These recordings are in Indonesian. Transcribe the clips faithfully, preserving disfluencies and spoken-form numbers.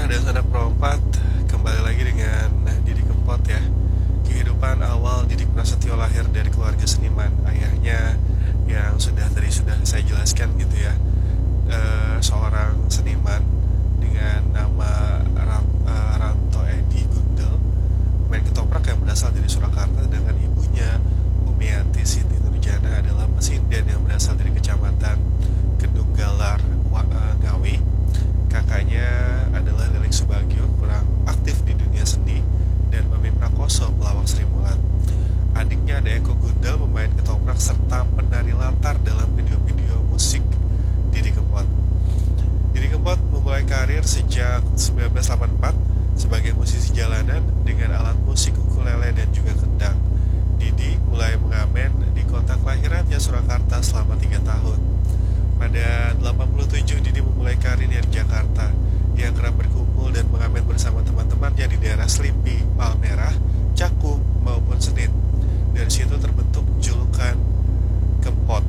dan sanak perompak, kembali lagi dengan Didi Kempot ya. Kehidupan awal Didi Prasetyo lahir dari keluarga seniman. Ayahnya yang sudah tadi sudah saya jelaskan gitu ya, e, seorang seniman dengan nama Ram- eh, Ranto Edi Gundel, pemain ketoprak yang berasal dari Surakarta, dengan ibunya Umiati Siti Nurjana adalah pesinden yang berasal dari kecamatan Kedunggalar, Wa- eh, Ngawi. Kakaknya adalah Lilik Subagio, kurang aktif di dunia seni, dan Mami Prakoso, pelawak Sri Mulat. Adiknya ada Eko Gundel, pemain ketoprak serta penari latar dalam video-video musik Didi Kempot. Didi Kempot memulai karir sejak seribu sembilan ratus delapan puluh empat sebagai musisi jalanan dengan alat musik ukulele dan juga kendang. Didi mulai mengamen di kota kelahirannya Surakarta selama tiga tahun. Pada delapan puluh tujuh, Didi memulai karirnya di Jakarta. Ia kerap berkumpul dan mengamen bersama teman-temannya di daerah Selipi, Palmerah, Cakung, maupun Senit. Dari situ terbentuk julukan Kempot,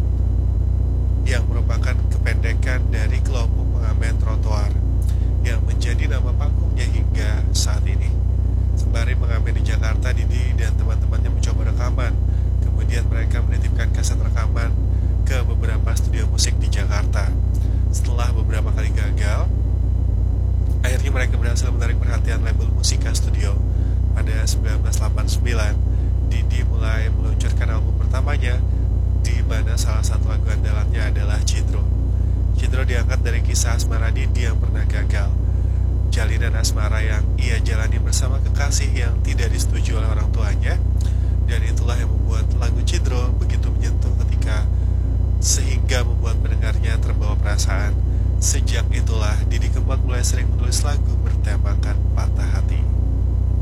yang merupakan kependekan dari kelompok pengamen trotoar, yang menjadi nama panggungnya hingga saat ini. Sembari mengamen di Jakarta, Didi dan teman-temannya mencoba rekaman. Kemudian mereka menitipkan kaset rekaman ke beberapa studio musik di Jakarta. Setelah beberapa kali gagal, akhirnya mereka berhasil menarik perhatian label Musika Studio. Pada seribu sembilan ratus delapan puluh sembilan, Didi mulai meluncurkan album pertamanya, di mana salah satu lagu andalannya adalah Cidro. Cidro diangkat dari kisah asmara Didi yang pernah gagal, jalinan asmara yang ia jalani bersama kekasih yang tidak disetujui oleh orang tuanya, dan itulah yang membuat lagu Cidro begitu menyentuh ketika sehingga membuat pendengarnya terbawa perasaan. Sejak itulah Didi Kempot mulai sering menulis lagu bertemakan patah.